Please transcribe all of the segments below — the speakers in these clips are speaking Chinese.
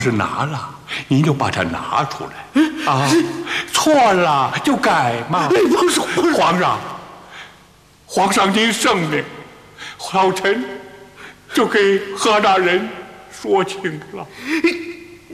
是拿了，您就把它拿出来啊，错了就改嘛。皇上您圣明，老臣就给何大人说清了。 你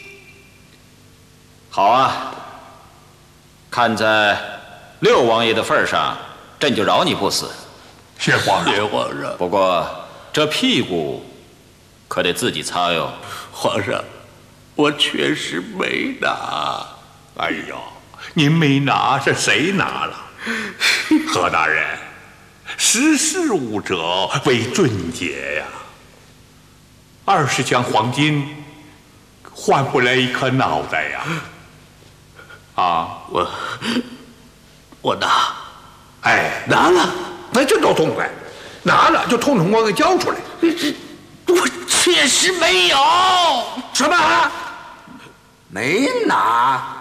好啊，看在六王爷的份上，朕就饶你不死。 谢皇上， 谢皇上。 不过这屁股可得自己擦哟。 皇上，我确实没拿。 哎呦，您没拿是谁拿了？何大人，识时务者为俊杰呀。20箱黄金换回来一颗脑袋呀！啊， 我拿， 哎， 拿了。 那这多痛快！拿了就统统给我交出来。 我确实没有。 什么？ 没拿？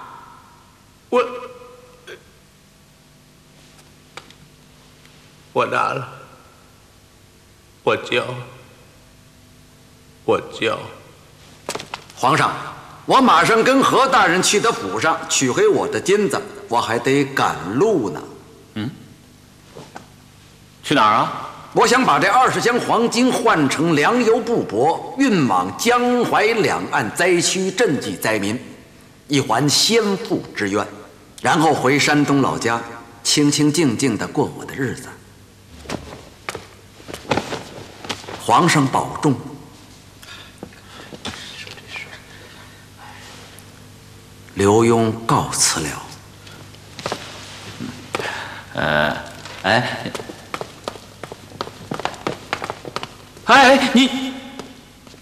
我拿了，我交。 皇上，我马上跟何大人去他府上取回我的金子，我还得赶路呢。 去哪儿啊？ 我想把这20箱黄金换成粮油布帛，运往江淮两岸灾区赈济灾民，以还先父之愿，然后回山东老家，清清静静地过我的日子。皇上保重。刘墉告辞了。 哎，你